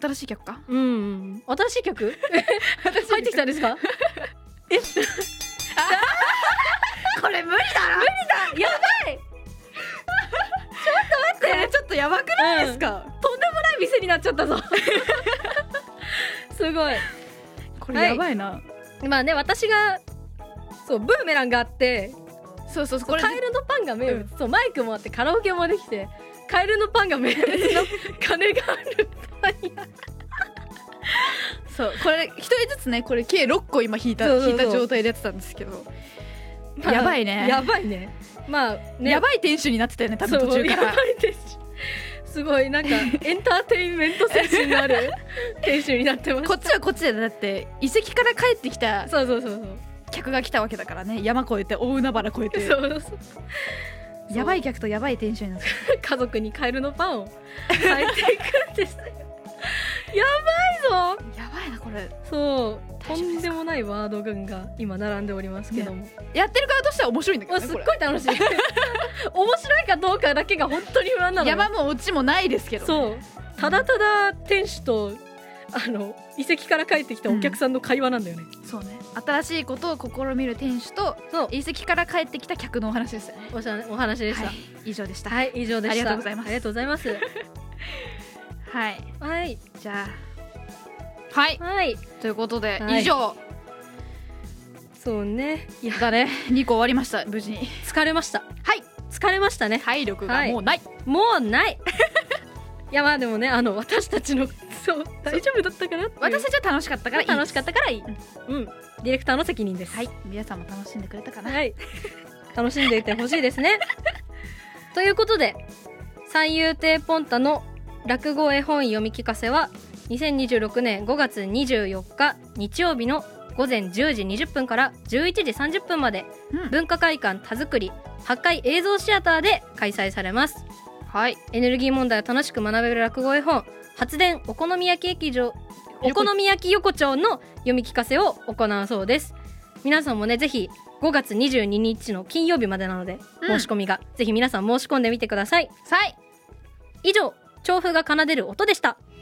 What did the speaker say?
新しい曲か。 新しい曲入ってきたんですか？ これ無理だろ。 やばいこれちょっとやばくないですか？ とんでもない店になっちゃったぞすごい。 これやばいな。 まあね、私がそうブーメランがあって、 そうこれカエルのパンが名物、そうマイクもあってカラオケもできて、カエルのパンが名物の金があるパン屋そうこれ一人ずつね、これ計6個今引いた状態でやってたんですけど、 まあやばいね。 やばいね。まあね、 やばい店主になってたよね、多分途中から。 やばい店主、すごいなんかエンターテインメント精神のある店主になってます。 こっちはこっちで、だって遺跡から帰ってきたそう客が来たわけだからね。山越えて大海原越えて、 そうやばい客とやばい店主になって家族にカエルのパンを炊いていくんですやばいぞ。 やばいなこれ。 そうとんでもないワード群が今並んでおりますけども、 やってる側としては面白いんだけどね。 すっごい楽しい面白いかどうかだけが本当に不安なの。 山もオチもないですけど、ね、 そうただただ店主と遺跡から帰ってきたお客さんの会話なんだよね、 そうね。新しいことを試みる店主と遺跡から帰ってきた客のお話ですよね。 お話でした、 はい、以上でした。 はい、以上でした。 ありがとうございます。 ありがとうございますはいじゃあはいということで、以上そうね、いやだね2個終わりました。無事に疲れました。疲れましたね。 体力がもうない、 もうないいやまあでもね、私たちのそう大丈夫だったかなっていう、 私たちは楽しかったからいいです。 楽しかったからいい、ディレクターの責任です。 はい、皆さんも楽しんでくれたかな。 はい楽しんでいてほしいですねということで、三遊亭ポンタの落語絵本読み聞かせは2026年5月24日日曜日の午前10時20分から11時30分まで、文化会館田作り8階映像シアターで開催されます。はい、エネルギー問題を楽しく学べる落語絵本発電お好み焼き劇場お好み焼き横丁の読み聞かせを行うそうです。皆さんもね、ぜひ5月22日の金曜日までなので、申し込みがぜひ皆さん申し込んでみてください。以上、調布が奏でる音でした。